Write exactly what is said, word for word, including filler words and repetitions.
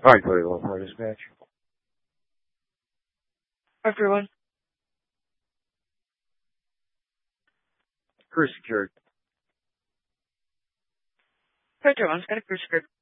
All right, Cody, one for dispatch. Everyone. Crew secured. Everyone's got a crew secured.